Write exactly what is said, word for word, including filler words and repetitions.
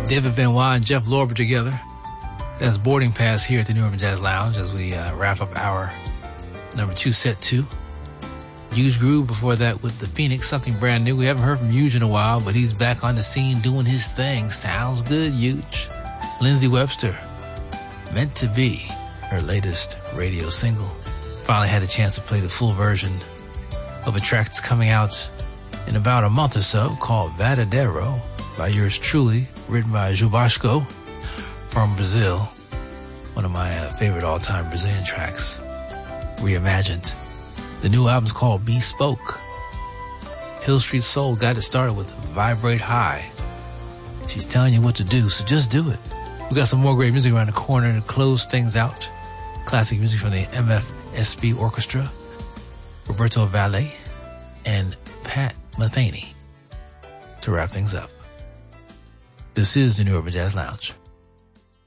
David Benoit and Jeff Lorber together. That's Boarding Pass here at the New Urban Jazz Lounge as we uh, wrap up our number two, set two. Huge Groove before that with the Phoenix, something brand new. We haven't heard from Huge in a while, but he's back on the scene doing his thing. Sounds good, Huge. Lindsey Webster, Meant to Be, her latest radio single. Finally had a chance to play the full version of a track that's coming out in about a month or so called Verdadeiro by yours truly, written by Jubasco from Brazil. One of my uh, favorite all-time Brazilian tracks, reimagined. The new album's called Bespoke. Hill Street Soul got it started with Vibrate High. She's telling you what to do, so just do it. We got some more great music around the corner to close things out. Classic music from the M F S B Orchestra, Roberto Valle, and Pat Metheny to wrap things up. This is the New Urban Jazz Lounge.